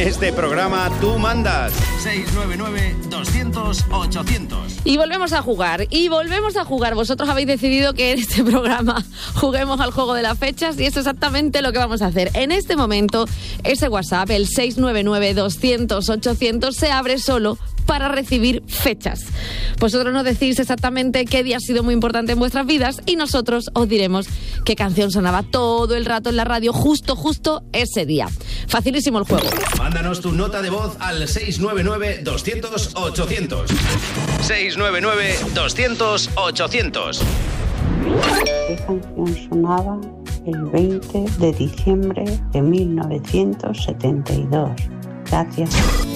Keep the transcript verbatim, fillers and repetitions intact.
este programa tú mandas. seis nueve nueve, doscientos, ochocientos. Y volvemos a jugar, y volvemos a jugar. Vosotros habéis decidido que en este programa juguemos al juego de las fechas y eso es exactamente lo que vamos a hacer. En este momento, ese WhatsApp, el seis nueve nueve, doscientos, ochocientos, se abre solo para recibir fechas. Vosotros nos decís exactamente qué día ha sido muy importante en vuestras vidas y nosotros os diremos qué canción sonaba todo el rato en la radio justo, justo ese día. Facilísimo el juego. Mándanos tu nota de voz al seis nueve nueve, doscientos, ochocientos. seis nueve nueve, doscientos, ochocientos. ¿Qué canción sonaba el veinte de diciembre de mil novecientos setenta y dos? Gracias.